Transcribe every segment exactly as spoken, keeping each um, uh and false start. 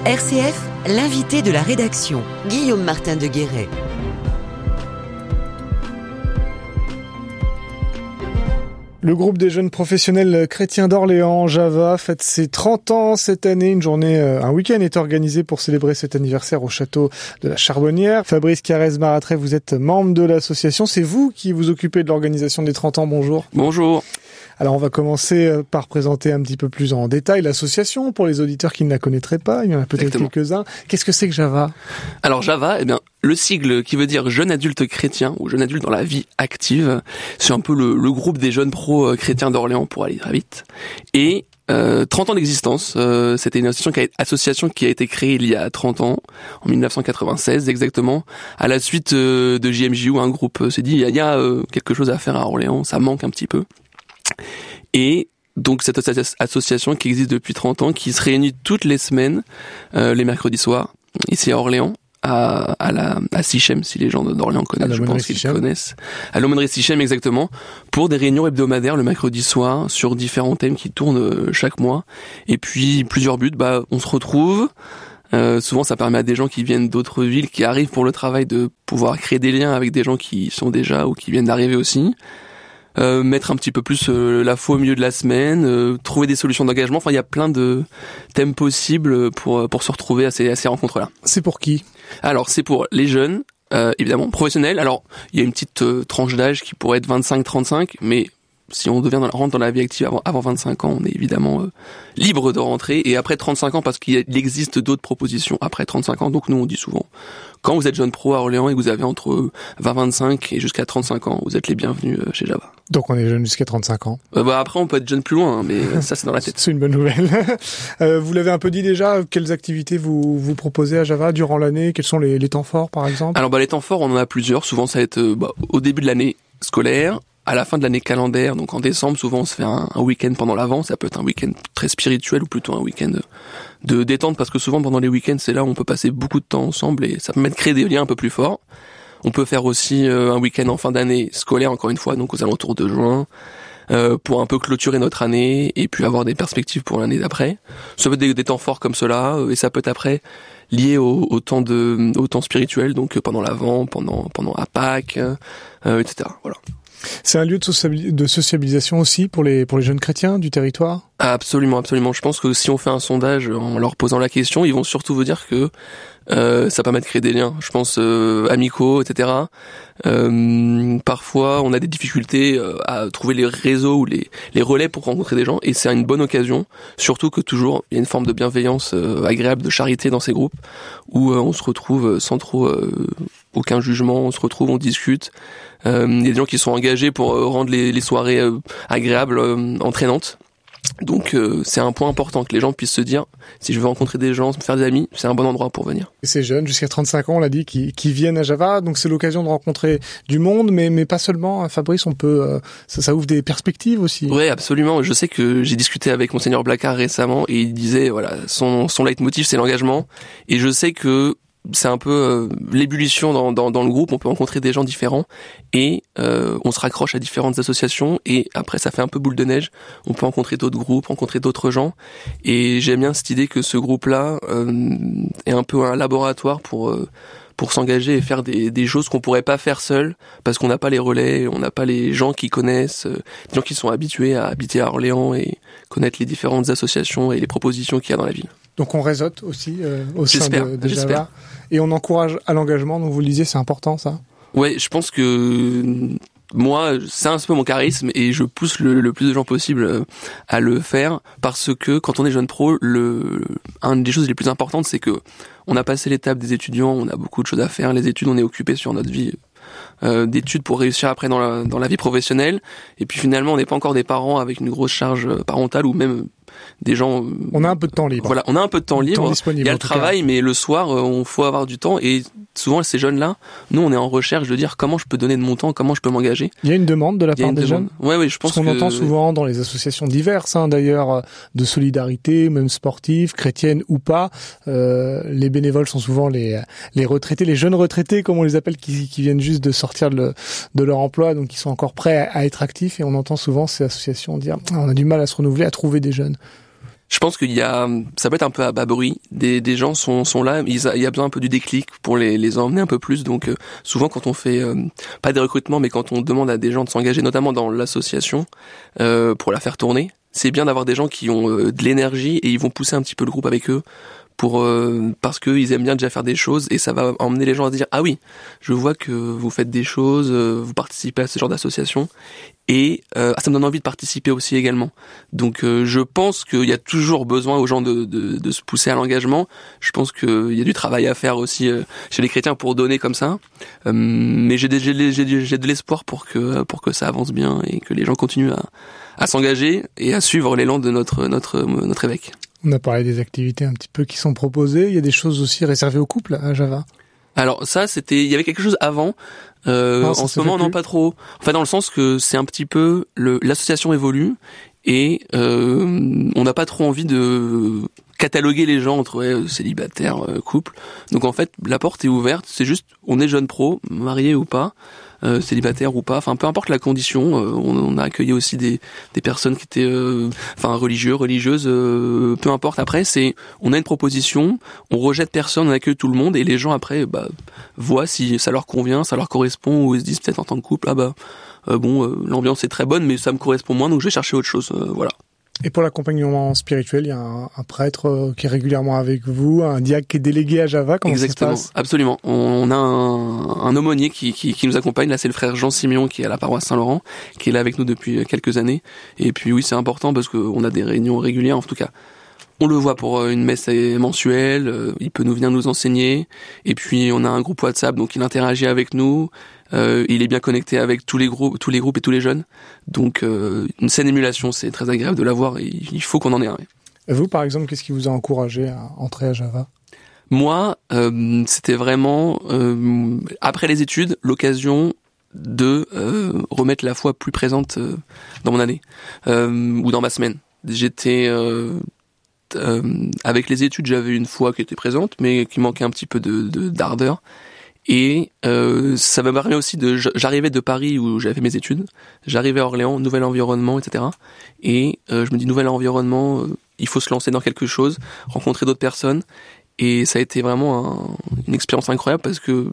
R C F, l'invité de la rédaction, Guillaume Martin de Guéret. Le groupe des jeunes professionnels chrétiens d'Orléans, Java, fête ses trente ans cette année. Une journée, un week-end est organisé pour célébrer cet anniversaire au château de la Charbonnière. Fabrice Carrez-Maratrey, vous êtes membre de l'association. C'est vous qui vous occupez de l'organisation des trente ans. Bonjour. Bonjour. Alors on va commencer par présenter un petit peu plus en détail l'association pour les auditeurs qui ne la connaîtraient pas. Il y en a peut-être Exactement. quelques-uns. Qu'est-ce que c'est que Java ? Alors Java, eh bien, le sigle qui veut dire jeune adulte chrétien ou jeune adulte dans la vie active, c'est un peu le, le groupe des jeunes pros chrétiens d'Orléans pour aller très vite. Et euh, trente ans d'existence, euh, c'était une association qui, a, association qui a été créée il y a trente ans, en dix-neuf cent quatre-vingt-seize exactement, à la suite euh, de J M J où un groupe euh, s'est dit il y a euh, quelque chose à faire à Orléans, ça manque un petit peu. Et donc cette association qui existe depuis trente ans, qui se réunit toutes les semaines, euh, les mercredis soirs, ici à Orléans, à, à la à Sichem, si les gens d'Orléans connaissent, je pense qu'ils connaissent, à l'aumônerie Sichem exactement, pour des réunions hebdomadaires le mercredi soir sur différents thèmes qui tournent chaque mois. Et puis plusieurs buts, bah on se retrouve. Euh, souvent, ça permet à des gens qui viennent d'autres villes, qui arrivent pour le travail, de pouvoir créer des liens avec des gens qui sont déjà ou qui viennent d'arriver aussi. Euh, mettre un petit peu plus euh, la foi au milieu de la semaine, euh, trouver des solutions d'engagement. Enfin, il y a plein de thèmes possibles pour pour se retrouver à ces, à ces rencontres-là. C'est pour qui ? Alors, c'est pour les jeunes, euh, évidemment, professionnels. Alors, il y a une petite euh, tranche d'âge qui pourrait être vingt-cinq trente-cinq, mais si on devient dans la, rentre dans la vie active avant, avant vingt-cinq ans, on est évidemment euh, libre de rentrer. Et après trente-cinq ans, parce qu'il existe d'autres propositions après trente-cinq ans. Donc nous, on dit souvent, quand vous êtes jeune pro à Orléans et que vous avez entre vingt vingt-cinq et jusqu'à trente-cinq ans, vous êtes les bienvenus euh, chez Java. Donc on est jeune jusqu'à trente-cinq ans. Euh, bah après, on peut être jeune plus loin, hein, mais ça, c'est dans la tête. C'est une bonne nouvelle. euh, vous l'avez un peu dit déjà, quelles activités vous vous proposez à Java durant l'année ? Quels sont les, les temps forts, par exemple ? Alors bah les temps forts, on en a plusieurs. Souvent, ça va être euh, bah, au début de l'année scolaire, à la fin de l'année calendaire, donc en décembre, souvent on se fait un, un week-end pendant l'Avent. Ça peut être un week-end très spirituel ou plutôt un week-end de détente, parce que souvent pendant les week-ends, c'est là où on peut passer beaucoup de temps ensemble et ça permet de créer des liens un peu plus forts. On peut faire aussi euh, un week-end en fin d'année scolaire, encore une fois, donc aux alentours de juin, euh, pour un peu clôturer notre année et puis avoir des perspectives pour l'année d'après. Ça peut être des, des temps forts comme cela, et ça peut être après lié au, au temps de, au temps spirituel, donc pendant l'Avent, pendant pendant à Pâques, euh, et cetera. Voilà. C'est un lieu de sociabilisation aussi pour les pour les jeunes chrétiens du territoire ? Absolument, absolument. Je pense que si on fait un sondage en leur posant la question, ils vont surtout vous dire que euh, ça permet de créer des liens. Je pense euh, amicaux, et cetera. Euh, parfois, on a des difficultés euh, à trouver les réseaux ou les les relais pour rencontrer des gens, et c'est une bonne occasion. Surtout que toujours il y a une forme de bienveillance euh, agréable, de charité dans ces groupes où euh, on se retrouve sans trop euh, aucun jugement. On se retrouve, on discute. Euh, il y a des gens qui sont engagés pour euh, rendre les, les soirées euh, agréables, euh, entraînantes. Donc euh, c'est un point important que les gens puissent se dire, si je veux rencontrer des gens, me faire des amis, c'est un bon endroit pour venir. Et ces jeunes, jusqu'à trente-cinq ans, on l'a dit, qui, qui viennent à Java, donc c'est l'occasion de rencontrer du monde, mais, mais pas seulement. Fabrice, on peut, euh, ça, ça ouvre des perspectives aussi. Oui, absolument. Je sais que j'ai discuté avec Monseigneur Blacard récemment et il disait, voilà, son, son leitmotiv, c'est l'engagement. Et je sais que c'est un peu euh, l'ébullition dans, dans, dans le groupe. On peut rencontrer des gens différents et euh, on se raccroche à différentes associations et après ça fait un peu boule de neige. On peut rencontrer d'autres groupes, rencontrer d'autres gens, et j'aime bien cette idée que ce groupe-là euh, est un peu un laboratoire pour euh, pour s'engager et faire des, des choses qu'on pourrait pas faire seul parce qu'on n'a pas les relais, on n'a pas les gens qui connaissent, euh, des gens qui sont habitués à habiter à Orléans et connaître les différentes associations et les propositions qu'il y a dans la ville. Donc on réseaute aussi euh, au sein j'espère, de, de j'espère. Java et on encourage à l'engagement. Donc vous le disiez, c'est important ça. Ouais, je pense que moi, c'est un peu mon charisme et je pousse le, le plus de gens possible à le faire parce que quand on est jeune pro, le, une des choses les plus importantes, c'est que on a passé l'étape des étudiants, on a beaucoup de choses à faire. Les études, on est occupé sur notre vie euh, d'études pour réussir après dans la, dans la vie professionnelle. Et puis finalement, on n'est pas encore des parents avec une grosse charge parentale ou même des gens. On a un peu de temps libre. Voilà, on a un peu de temps libre. Temps disponible, il y a le travail, cas. mais le soir, on faut avoir du temps. Et souvent, ces jeunes-là, nous, on est en recherche de dire comment je peux donner de mon temps, comment je peux m'engager. Il y a une demande de la part des demande. jeunes. Ouais, oui, je pense Parce qu'on que... entend souvent dans les associations diverses, hein, d'ailleurs, de solidarité, même sportive, chrétienne ou pas. Euh, les bénévoles sont souvent les les retraités, les jeunes retraités, comme on les appelle, qui, qui viennent juste de sortir de, le, de leur emploi, donc qui sont encore prêts à, à être actifs. Et on entend souvent ces associations dire ah, on a du mal à se renouveler, à trouver des jeunes. Je pense qu'il y a, ça peut être un peu à bas bruit. Des, des gens sont, sont là, il y a besoin un peu du déclic pour les, les emmener un peu plus. Donc, euh, souvent quand on fait, euh, pas des recrutements, mais quand on demande à des gens de s'engager, notamment dans l'association, euh, pour la faire tourner, c'est bien d'avoir des gens qui ont euh, de l'énergie et ils vont pousser un petit peu le groupe avec eux. Pour euh, parce que ils aiment bien déjà faire des choses et ça va emmener les gens à dire ah oui, je vois que vous faites des choses, euh, vous participez à ce genre d'association et euh, ça me donne envie de participer aussi également. Donc euh, je pense qu'il y a toujours besoin aux gens de, de, de se pousser à l'engagement. Je pense qu'il y a du travail à faire aussi euh, chez les chrétiens pour donner comme ça, euh, mais j'ai, j'ai, j'ai, j'ai de l'espoir pour que pour que ça avance bien et que les gens continuent à, à s'engager et à suivre l'élan de notre notre notre évêque. On a parlé des activités un petit peu qui sont proposées. Il y a des choses aussi réservées aux couples à Java. Alors ça, c'était, il y avait quelque chose avant. Euh, non, en ce moment, non, pas trop. Enfin, dans le sens que c'est un petit peu le, l'association évolue et euh, on n'a pas trop envie de cataloguer les gens entre ouais, célibataires, euh, couples. Donc en fait, la porte est ouverte. C'est juste, on est jeune pro, marié ou pas. Euh, célibataire ou pas, enfin peu importe la condition, euh, on, on a accueilli aussi des des personnes qui étaient, euh, enfin religieux, religieuses, euh, peu importe. Après, c'est, on a une proposition, on rejette personne, on accueille tout le monde et les gens après, bah, voient si ça leur convient, ça leur correspond ou ils se disent peut-être en tant que couple, ah bah euh, bon, euh, l'ambiance est très bonne, mais ça me correspond moins, donc je vais chercher autre chose, euh, voilà. Et pour l'accompagnement spirituel, il y a un, un prêtre qui est régulièrement avec vous, un diacre qui est délégué à Java. Comment Exactement, ça se passe ? Absolument. On a un, un aumônier qui, qui, qui nous accompagne. Là, c'est le frère Jean Siméon qui est à la paroisse Saint-Laurent, qui est là avec nous depuis quelques années. Et puis oui, c'est important parce qu'on a des réunions régulières. En tout cas, on le voit pour une messe mensuelle. Il peut nous venir nous enseigner. Et puis on a un groupe WhatsApp, donc il interagit avec nous. Euh, il est bien connecté avec tous les groupes, tous les groupes et tous les jeunes. Donc euh, une saine émulation, c'est très agréable de l'avoir et il faut qu'on en ait un. Et vous, par exemple, qu'est-ce qui vous a encouragé à entrer à Java ? Moi, euh, c'était vraiment euh, après les études l'occasion de euh, remettre la foi plus présente euh, dans mon année euh, ou dans ma semaine. J'étais euh, euh, avec les études, j'avais une foi qui était présente, mais qui manquait un petit peu de, de d'ardeur. Et euh, ça m'a permis aussi de, j'arrivais de Paris où j'avais fait mes études, j'arrivais à Orléans, nouvel environnement, et cetera. Et euh, je me dis nouvel environnement, euh, il faut se lancer dans quelque chose, rencontrer d'autres personnes. Et ça a été vraiment un, une expérience incroyable parce que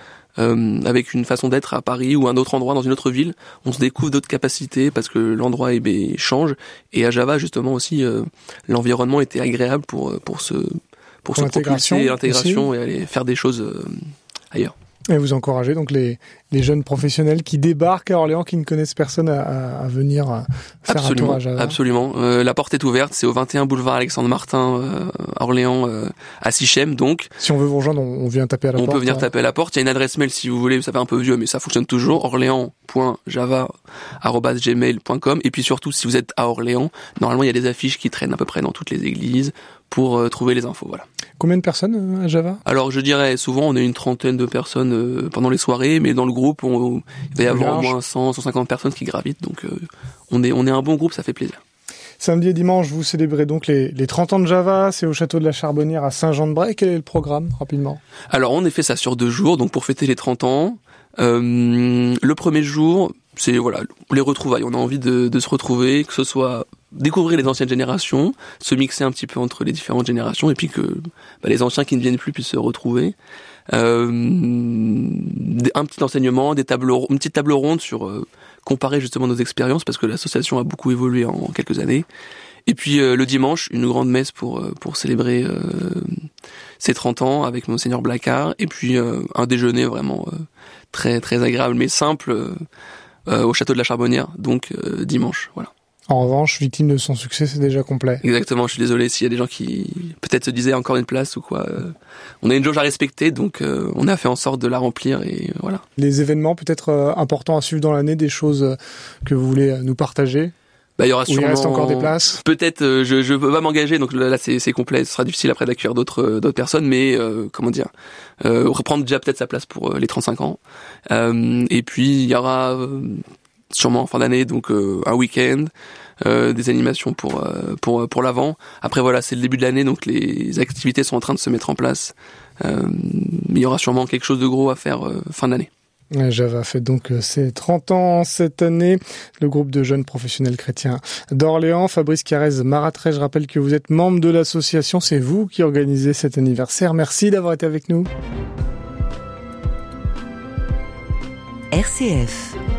euh, avec une façon d'être à Paris ou un autre endroit dans une autre ville, on se découvre d'autres capacités parce que l'endroit eh bien, change. Et à Java justement aussi, euh, l'environnement était agréable pour pour se pour, pour se propulser, l'intégration aussi. Et aller faire des choses euh, ailleurs. Et vous encouragez donc les, les jeunes professionnels qui débarquent à Orléans, qui ne connaissent personne à, à, à venir faire absolument, un tour à Java. Absolument. Euh, la porte est ouverte. C'est au vingt et un boulevard Alexandre Martin euh, à Orléans, euh, à Sichem. Donc, si on veut vous rejoindre, on, on vient taper à la on porte. On peut venir hein. taper à la porte. Il y a une adresse mail si vous voulez. Ça fait un peu vieux, mais ça fonctionne toujours. orléans point java arobase gmail point com. Et puis surtout, si vous êtes à Orléans, normalement, il y a des affiches qui traînent à peu près dans toutes les églises pour euh, trouver les infos. Voilà. Combien de personnes à Java ? Alors je dirais souvent on est une trentaine de personnes euh, pendant les soirées, mais dans le groupe on, il va y avoir au moins cent, cent cinquante personnes qui gravitent, donc euh, on est on est un bon groupe, ça fait plaisir. Samedi et dimanche, vous célébrez donc les, les trente ans de Java, c'est au château de la Charbonnière à Saint-Jean-de-Bray. Quel est le programme, rapidement ? Alors on a fait ça sur deux jours, donc pour fêter les trente ans. Euh, le premier jour, c'est voilà les retrouvailles, on a envie de, de se retrouver, que ce soit découvrir les anciennes générations, se mixer un petit peu entre les différentes générations et puis que bah, les anciens qui ne viennent plus puissent se retrouver. Euh, un petit enseignement, des tables, une petite table ronde sur euh, comparer justement nos expériences parce que l'association a beaucoup évolué en, en quelques années. Et puis euh, le dimanche, une grande messe pour euh, pour célébrer euh, ses trente ans avec Monseigneur Blacard et puis euh, un déjeuner vraiment euh, très très agréable mais simple euh, euh, au château de la Charbonnière, donc euh, dimanche, voilà. En revanche, victime de son succès, c'est déjà complet. Exactement, je suis désolé s'il y a des gens qui peut-être se disaient encore une place ou quoi. Euh, on a une jauge à respecter, donc euh, on a fait en sorte de la remplir et euh, voilà. Les événements peut-être euh, importants à suivre dans l'année, des choses euh, que vous voulez nous partager ? Bah, il y aura sûrement. Il reste encore des places. Peut-être, euh, je je peux pas m'engager, donc là c'est c'est complet. Ce sera difficile après d'accueillir d'autres euh, d'autres personnes, mais euh, comment dire, euh, reprendre déjà peut-être sa place pour euh, les trente-cinq ans. Euh, et puis il y aura euh, sûrement en fin d'année donc euh, un week-end, euh, des animations pour euh, pour pour l'avant. Après voilà, c'est le début de l'année, donc les activités sont en train de se mettre en place. Euh, il y aura sûrement quelque chose de gros à faire euh, fin d'année. Java fête donc ses trente ans cette année. Le groupe de jeunes professionnels chrétiens d'Orléans. Fabrice Carrez Maratret, je rappelle que vous êtes membre de l'association. C'est vous qui organisez cet anniversaire. Merci d'avoir été avec nous. R C F